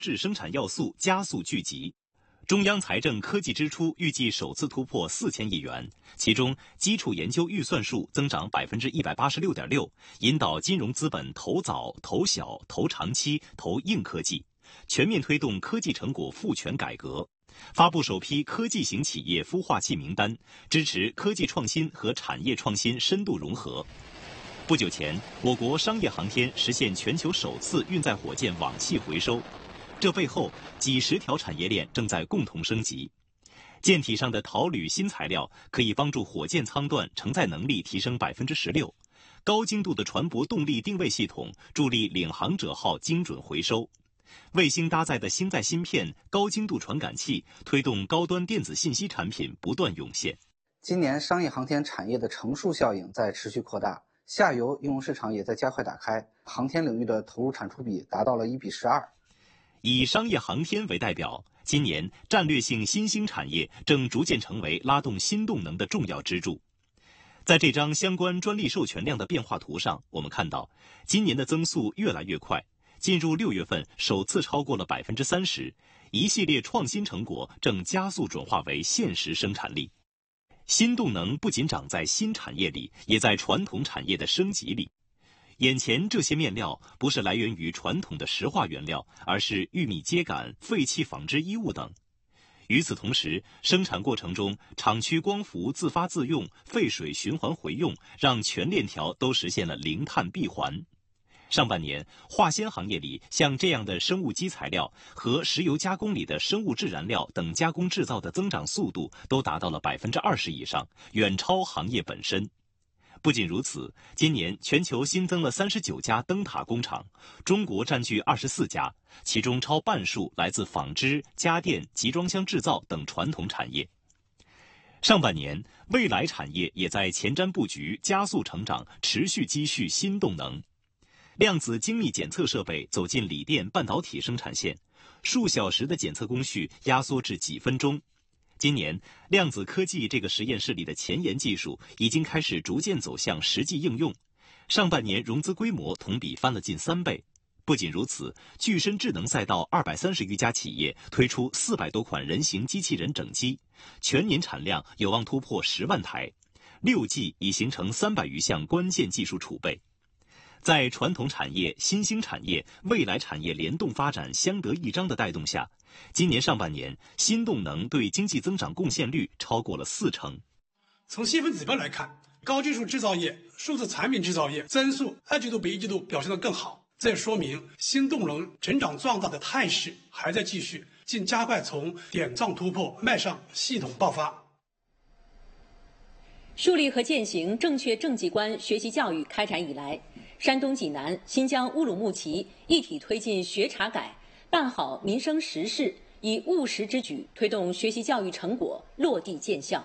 制生产要素加速聚集。中央财政科技支出预计首次突破4000亿元，其中基础研究预算数增长186.6%，引导金融资本投早、投小、投长期、投硬科技，全面推动科技成果赋权改革，发布首批科技型企业孵化器名单，支持科技创新和产业创新深度融合。不久前，我国商业航天实现全球首次运载火箭网气回收。这背后，几十条产业链正在共同升级。舰体上的陶铝新材料可以帮助火箭舱段承载能力提升16%，高精度的船舶动力定位系统助力领航者号精准回收。卫星搭载的星载芯片、高精度传感器，推动高端电子信息产品不断涌现。 今年商业航天产业的乘数效应在持续扩大，下游应用市场也在加快打开，航天领域的投入产出比达到了1:12。 以商业航天为代表，今年战略性新兴产业正逐渐成为拉动新动能的重要支柱。在这张相关专利授权量的变化图上，我们看到，今年的增速越来越快，进入6月份首次超过了30%，一系列创新成果正加速转化为现实生产力。新动能不仅长在新产业里，也在传统产业的升级里。眼前这些面料不是来源于传统的石化原料，而是玉米秸秆、废弃纺织衣物等。与此同时，生产过程中厂区光伏自发自用、废水循环回用，让全链条都实现了零碳闭环。上半年，化纤行业里像这样的生物基材料和石油加工里的生物质燃料等加工制造的增长速度都达到了20%以上，远超行业本身。不仅如此，今年全球新增了39家灯塔工厂，中国占据24家，其中超半数来自纺织、家电、集装箱制造等传统产业。上半年，未来产业也在前瞻布局、加速成长，持续积蓄新动能。量子精密检测设备走进锂电半导体生产线，数小时的检测工序压缩至几分钟。今年，量子科技这个实验室里的前沿技术已经开始逐渐走向实际应用。上半年融资规模同比翻了近3倍。不仅如此，具身智能赛道230余家企业推出400多款人形机器人整机，全年产量有望突破10万台，6G已形成300余项关键技术储备。在传统产业、新兴产业、未来产业联动发展相得益彰的带动下，今年上半年新动能对经济增长贡献率超过了40%。 从细分指标来看，高技术制造业、数字产品制造业增速2季度比1季度表现得更好，这也说明新动能成长壮大的态势还在继续，并加快从点状突破迈向系统爆发。 树立和践行正确政绩观学习教育开展以来，山东济南、新疆乌鲁木齐一体推进学查改，办好民生实事，以务实之举推动学习教育成果落地见效。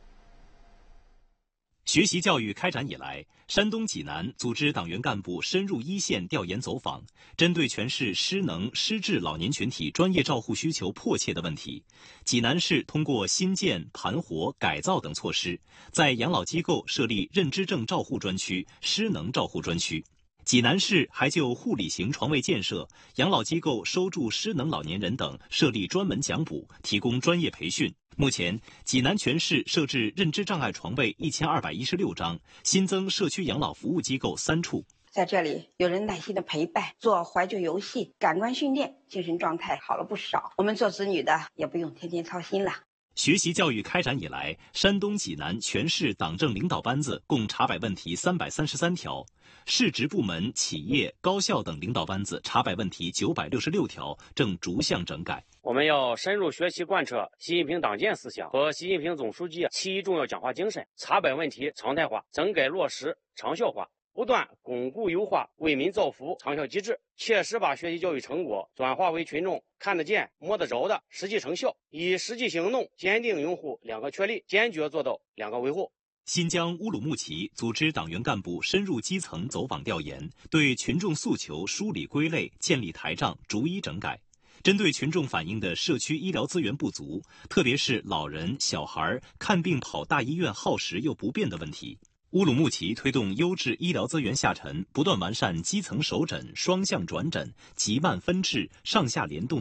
学习教育开展以来，山东济南组织党员干部深入一线调研走访，针对全市失能失智老年群体专业照护需求迫切的问题，济南市通过新建、盘活、改造等措施，在养老机构设立认知症照护专区、失能照护专区。济南市还就护理型床位建设、养老机构收住失能老年人等设立专门讲补，提供专业培训。目前，济南全市设置认知障碍床位1216张，新增社区养老服务机构3处。 在这里，有人耐心的陪伴，做怀旧游戏，感官训练，精神状态好了不少。我们做子女的也不用天天操心了。 学习教育开展以来，山东济南全市党政领导班子共查摆问题333条，市直部门、企业、高校等领导班子查摆问题966条，正逐项整改。 我们要深入学习贯彻习近平党建思想和习近平总书记7重要讲话精神，查摆问题常态化，整改落实长效化，不断巩固优化为民造福长效机制，切实把学习教育成果转化为群众看得见、摸得着的实际成效，以实际行动坚定拥护2个确立，坚决做到2个维护。 新疆乌鲁木齐组织党员干部深入基层走访调研，对群众诉求梳理归类，建立台账，逐一整改。针对群众反映的社区医疗资源不足，特别是老人、小孩看病跑大医院耗时又不便的问题，乌鲁木齐推动优质医疗资源下沉，不断完善基层首诊、双向转诊、急慢分治、上下联动